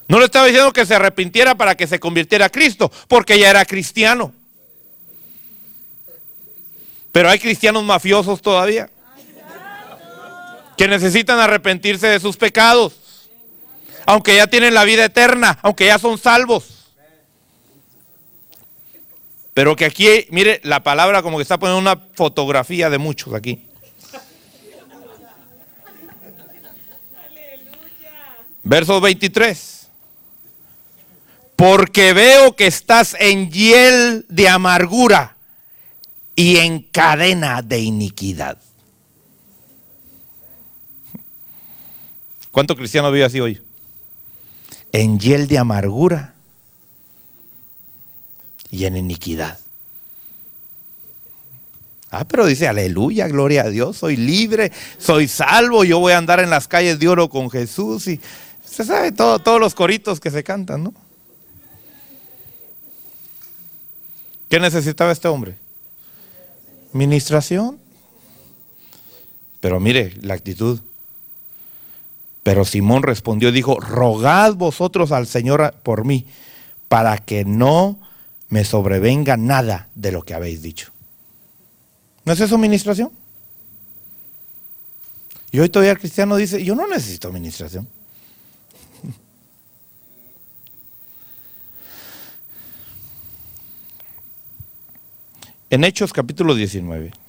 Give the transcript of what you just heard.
No le estaba diciendo que se arrepintiera para que se convirtiera a Cristo, porque ya era cristiano. Pero hay cristianos mafiosos todavía, que necesitan arrepentirse de sus pecados, aunque ya tienen la vida eterna, aunque ya son salvos. Pero que aquí, mire, la palabra como que está poniendo una fotografía de muchos aquí. Verso 23. Porque veo que estás en hiel de amargura y en cadena de iniquidad. ¿Cuántos cristianos viven así hoy? En hiel de amargura y en iniquidad. Pero dice, aleluya, gloria a Dios, soy libre, soy salvo, yo voy a andar en las calles de oro con Jesús. Y usted sabe todos los coritos que se cantan, ¿no? ¿Qué necesitaba este hombre? Ministración. Pero mire la actitud. Pero Simón respondió y dijo, rogad vosotros al Señor por mí, para que no me sobrevenga nada de lo que habéis dicho. ¿No es eso ministración? Y hoy todavía el cristiano dice, yo no necesito ministración. En Hechos capítulo 19.